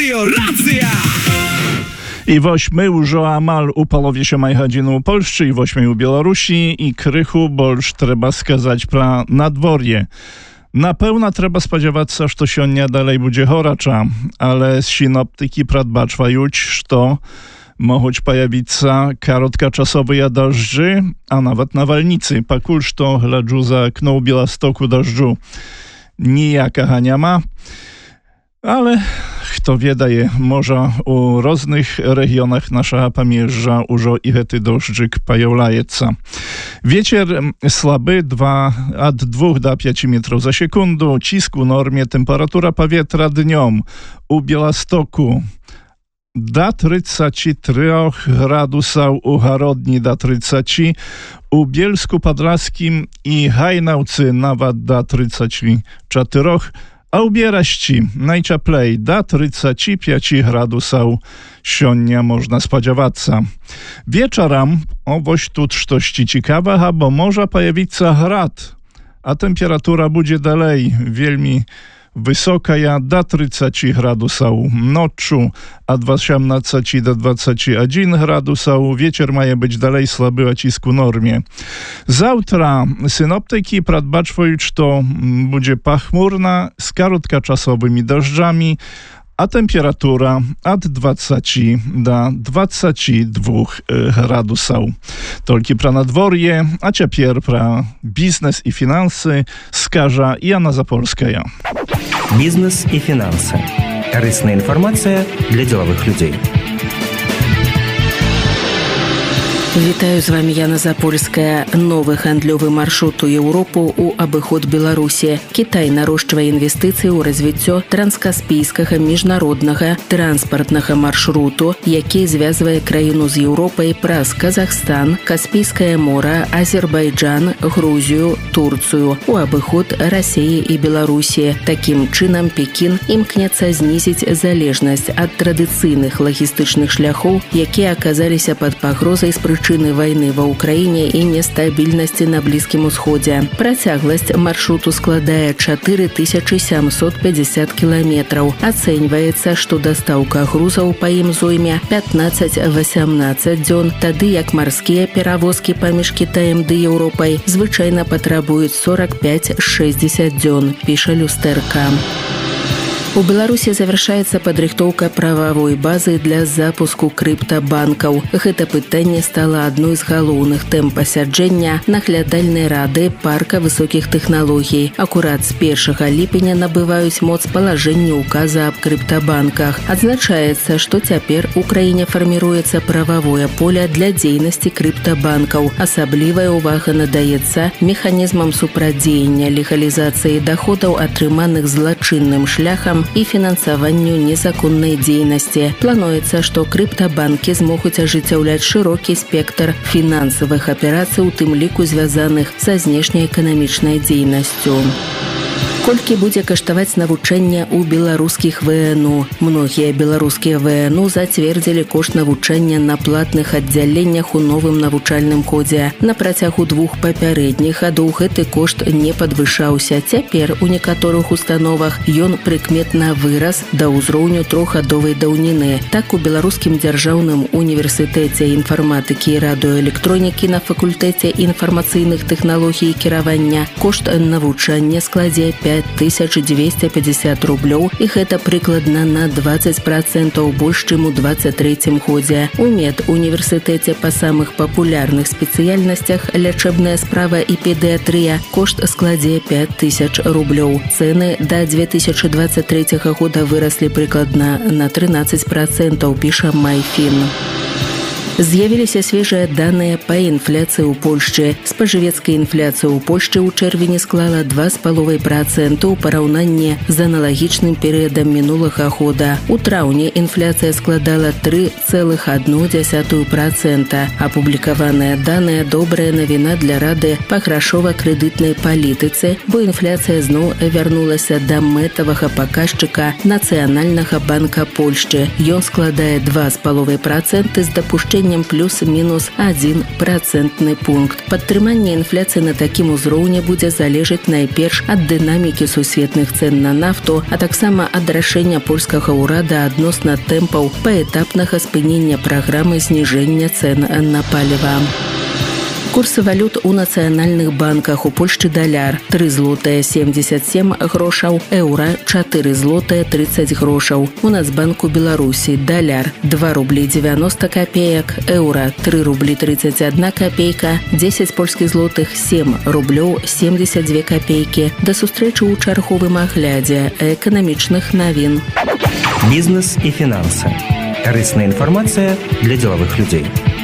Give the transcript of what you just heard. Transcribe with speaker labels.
Speaker 1: Melioracja!
Speaker 2: I wośmy już amal u połowie 7 godziny u Polsce i 8 u Białorusi i krychu, bo już trzeba skazać pra nadworje. Na pełna trzeba spodziewać się, że to się nie dalej będzie horacza, ale z synoptyki pradbaczwają, że mogą pojawić się krótkoczasowe deszczy, a nawet nawalnicy. Pakulż to hledżu za okno u Białostoku deszczu nijaka nie ma. Ale kto wie, daje może u różnych regionach nasza pamięża użo i hety deszczyk pojawlajeca. Wieter słaby 2 do 5 metrów za sekundę, cisk u normie, temperatura powietrza dniom u Białostoku do 33 gradusów, u Harodni do 30, u Bielsku Podlaskim i Hajnałcy nawet do 34, a u Bieraści najcieplej do 35 gradusów sionia można spodziewać się. Wieczorem owoś tu coś ciekawego, bo może pojawić się grad, a temperatura będzie dalej wielmi wysoka, do 30 gradusów noczu, a od 18 do 21 gradusów. Wieczór ma być dalej słaby, a cisk u normie. Zawtra synoptyki pradbaczwają, że to będzie pachmurna z krótkoczasowymi deszczami, a temperatura od 20 do 22 gradusów. Tolki pra nadworje, a ciapier pra biznes i finanse, skaża Jana Zapolskaja.
Speaker 3: Biznes i finanse. Корисна інформація для ділових людей.
Speaker 4: Вітаю, з вами Яна Запольская. Новы гандлёвы маршрут у Еўропу ў абыход Беларусі. Кітай нарошчвае інвестыцыі ў развіццё транскаспійскага міжнароднага транспартнага маршруту, які звязвае краіну з Еўропай праз Казахстан, Каспійскае мора, Азербайджан, Грузію, Турцыю у абыход Расіі і Беларусі. Такім чынам Пекін імкнецца знізіць залежнасць ад традыцыйных лагістычных шляхоў, якія аказаліся пад пагрозай з прычыны вайны ва ўкраіне і нестабільнасці на Блізкім Усходзе. Працягласць маршруту складае 4750 кіламетраў. Ацэньваецца, што дастаўка грузаў па ім зойме 15-18 дзён, тады як марскія перавозкі паміж Кітаем ды Еўропай звычайна патрабуюць 45-60 дзён, піша Люстэрка. У Беларусі завяршаецца падрыхтоўка прававой базы для запуску крыптабанкаў. Гэта пытанне стала адной з галоўных тэм пасяджэння наглядальнай рады парка высокіх тэхналогій. Акурат з 1 ліпеня набываюць моц палажэнні указа аб крыптабанках. Адзначаецца, што цяпер у краіне фарміруецца прававое поле для дзейнасці крыптабанкаў. Асаблівая ўвага надаецца механізмам супрадзеяння легалізацыі даходаў, атрыманых злачынным шляхам, і фінансаванню незаконнай дзейнасці. Плануецца, што крыптабанкі змогуць ажыццяўляць шырокі спектр фінансавых аперацый, у тым ліку звязаных са знешнеэканамічнай дзейнасцю. Колькі будзе каштаваць навучанне ў беларускіх ВНУ? Многія беларускія ВНУ зацвердзілі кошт навучання на платных аддзяленнях у новым навучальным годзе. На працягу 2 папярэдніх гадоў гэты кошт не падвышаўся. Цяпер у некаторых установах ён прыкметна вырас да ўзроўню 3-гадовай даўніны. Так, у Беларускім дзяржаўным універсітэце інфарматыкі і радыёэлектронікі на факультэце інфармацыйных тэхналогій і кіравання кошт навучання складзе 5250 рублёў, і гэта прыкладна на 20% больш, чым у 23 годзе. У медуніверсітэце па самых папулярных спецыяльнасцях лячэбная справа і педыятрыя кошт складзе 5000 рублёў. Цэны да 2023 года выраслі прыкладна на 13%, піша Майфін. З'явіліся свежыя даныя па інфляцыі ў Польшчы. Спажывецкая інфляцыя ў Польшчы ў чэрвені склала 2,5% у параўнанні з аналагічным перыядам мінулага года. У траўні інфляцыя складала 3,1%. Апублікаваныя даныя добрая навіна для рады па грашова-крэдытнай палітыцы, бо інфляцыя зноў вярнулася да мэтавага паказчыка Нацыянальнага банка Польшчы. Ён складае 2,5% з дапушчэннем павышэннем плюс-мінус 1% пункт. Падтрыманне інфляцыі на такім узроўні будзе залежаць найперш ад дынамікі сусветных цэн на нафту, а таксама ад рашэння польскага ўрада адносна тэмпаў паэтапнага спынення праграмы зніжэння цэн на паліва. Курсы валют у нацыянальных банках. У Польшчы даляр 3 злотыя 77 грошаў, еўра 4 злотыя 30 грошаў. У Нацбанку Беларусі даляр 2 рублі 90 копеек, еўра 3 рублі 31 копейка, 10 польскіх злотых 7 рублёў 72 копейкі. Да сустрэчы ў чарговым аглядзе эканамічных навін.
Speaker 3: Бізнес і фінансы. Карысная інфармацыя для дзелавых людзей.